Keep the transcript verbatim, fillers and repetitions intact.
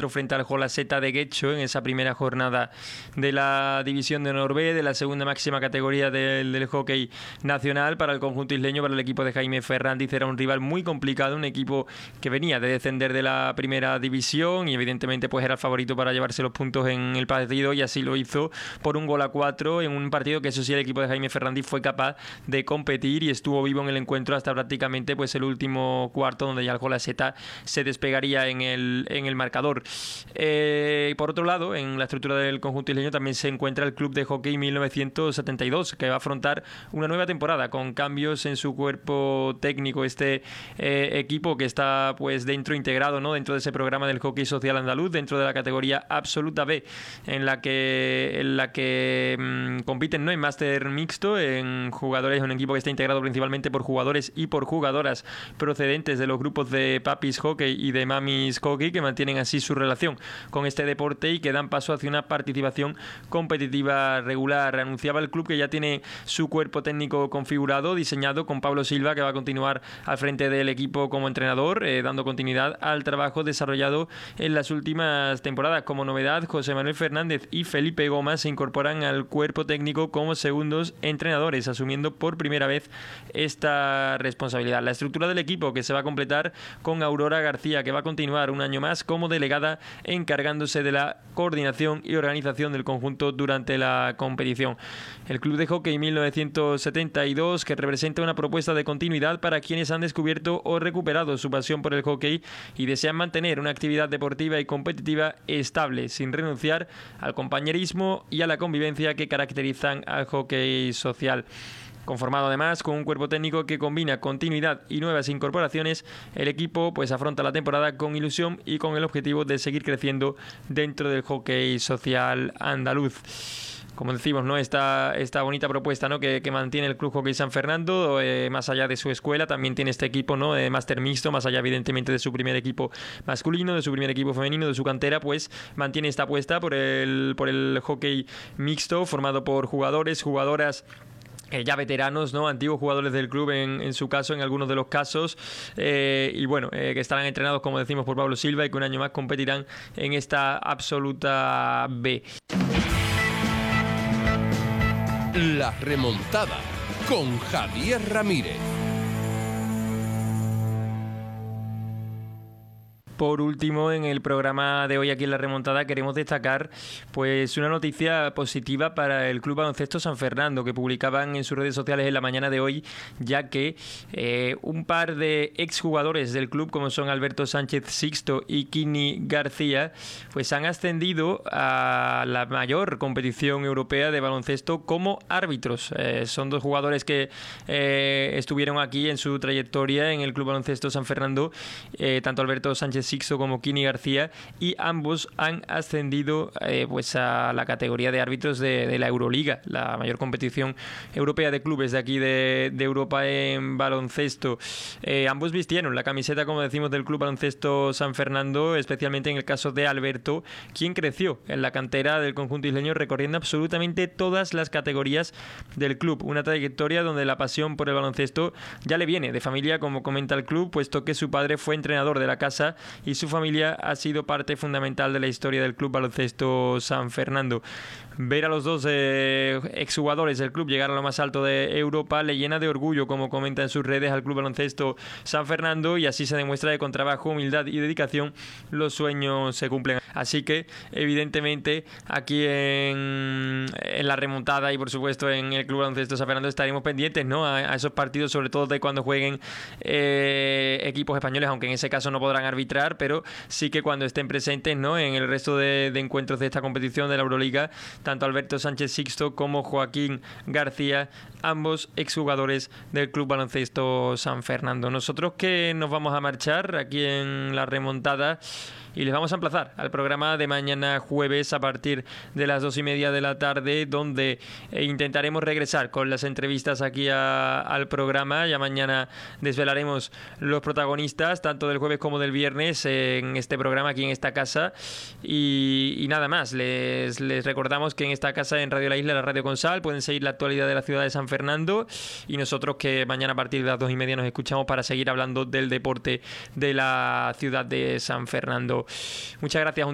cuatro frente al Jolaseta de Guecho en esa primera jornada de la División de Honor B, de la segunda máxima categoría del, del hockey nacional. Para el conjunto isleño, para el equipo de Jaime Fernández, era un rival muy complicado, un equipo que venía de descender de la primera división y evidentemente pues era el favorito para llevarse los puntos en el partido, y así lo hizo por un gol a cuatro en un partido que, eso sí, el equipo de Jaime Fernández fue capaz de competir y estuvo vivo en el encuentro hasta prácticamente pues el último cuarto, donde ya el Jolaseta se despegaría en el, en el marcador. Eh, por otro lado, en la estructura del conjunto isleño también se encuentra el Club de Hockey mil novecientos setenta y dos, que va a afrontar una nueva temporada con cambios en su cuerpo técnico. Este eh, equipo que está pues dentro, integrado, ¿no?, dentro de ese programa del hockey social andaluz, dentro de la categoría absoluta B, en la que, en la que mmm, compiten, ¿no?, en máster mixto, en jugadores, un equipo que está integrado principalmente por jugadores y por jugadoras procedentes de los grupos de Papis Hockey y de Mamis Hockey, que mantienen así su relación con este deporte y que dan paso hacia una participación competitiva regular. Anunciaba el club que ya tiene su cuerpo técnico configurado, diseñado, con Pablo Silva, que va a continuar al frente del equipo como entrenador, eh, dando continuidad al trabajo desarrollado en las últimas temporadas. Como novedad, José Manuel Fernández y Felipe Goma se incorporan al cuerpo técnico como segundos entrenadores, asumiendo por primera vez esta responsabilidad. La estructura del equipo, que se va a completar con Aurora García, que va a continuar un año más como delegada, encargándose de la coordinación y organización del conjunto durante la competición. El Club de Hockey mil novecientos setenta y dos, que representa una propuesta de continuidad para quienes han descubierto o recuperado su pasión por el hockey y desean mantener una actividad deportiva y competitiva estable, sin renunciar al compañerismo y a la convivencia que caracterizan al hockey social. Conformado además con un cuerpo técnico que combina continuidad y nuevas incorporaciones, el equipo pues afronta la temporada con ilusión y con el objetivo de seguir creciendo dentro del hockey social andaluz. Como decimos, ¿no?, esta, esta bonita propuesta, ¿no?, que, que mantiene el Club Hockey San Fernando, eh, más allá de su escuela, también tiene este equipo, ¿no?, de máster mixto, más allá evidentemente de su primer equipo masculino, de su primer equipo femenino, de su cantera, pues mantiene esta apuesta por el, por el hockey mixto, formado por jugadores, jugadoras, Eh, ya veteranos, ¿no?, antiguos jugadores del club en, en su caso, en algunos de los casos, eh, y bueno, eh, que estarán entrenados, como decimos, por Pablo Silva, y que un año más competirán en esta absoluta B. La remontada con Javier Ramírez. Por último, en el programa de hoy aquí en La Remontada queremos destacar pues una noticia positiva para el Club Baloncesto San Fernando, que publicaban en sus redes sociales en la mañana de hoy, ya que eh, un par de exjugadores del club, como son Alberto Sánchez Sixto y Kini García, pues han ascendido a la mayor competición europea de baloncesto como árbitros. Eh, son dos jugadores que eh, estuvieron aquí en su trayectoria en el Club Baloncesto San Fernando, eh, tanto Alberto Sánchez Sixto como Kini García, y ambos han ascendido eh, pues a la categoría de árbitros de, de la Euroliga, la mayor competición europea de clubes de aquí de, de Europa en baloncesto. Eh, ambos vistieron la camiseta, como decimos, del Club Baloncesto San Fernando, especialmente en el caso de Alberto, quien creció en la cantera del conjunto isleño, recorriendo absolutamente todas las categorías del club. Una trayectoria donde la pasión por el baloncesto ya le viene de familia, como comenta el club, puesto que su padre fue entrenador de la casa y su familia ha sido parte fundamental de la historia del Club Baloncesto San Fernando. Ver a los dos eh, exjugadores del club llegar a lo más alto de Europa le llena de orgullo, como comenta en sus redes al Club Baloncesto San Fernando, y así se demuestra que con trabajo, humildad y dedicación los sueños se cumplen. Así que evidentemente aquí en, en La Remontada y por supuesto en el Club Baloncesto San Fernando estaremos pendientes, ¿no?, a, a esos partidos, sobre todo de cuando jueguen eh, equipos españoles, aunque en ese caso no podrán arbitrar, pero sí que cuando estén presentes, ¿no?, en el resto de, de encuentros de esta competición de la Euroliga, tanto Alberto Sánchez Sixto como Joaquín García, ambos exjugadores del Club Baloncesto San Fernando. Nosotros que nos vamos a marchar aquí en La Remontada y les vamos a emplazar al programa de mañana jueves a partir de las dos y media de la tarde, donde intentaremos regresar con las entrevistas aquí a, al programa. Ya mañana desvelaremos los protagonistas tanto del jueves como del viernes en este programa, aquí en esta casa, y, y nada más. Les, les recordamos que en esta casa, en Radio La Isla, la Radio Consal, pueden seguir la actualidad de la ciudad de San Fernando, y nosotros que mañana a partir de las dos y media nos escuchamos para seguir hablando del deporte de la ciudad de San Fernando. Muchas gracias.